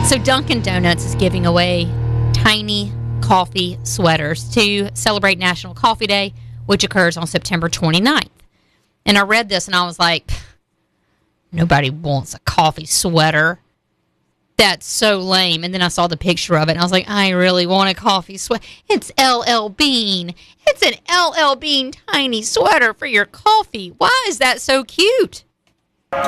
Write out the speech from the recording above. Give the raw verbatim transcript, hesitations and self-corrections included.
So Dunkin' Donuts is giving away tiny coffee sweaters to celebrate National Coffee Day, which occurs on September twenty-ninth. And I read this and I was like, nobody wants a coffee sweater. That's so lame. And then I saw the picture of it and I was like, I really want a coffee sweater. It's L L Bean. It's an L L Bean tiny sweater for your coffee. Why is that so cute?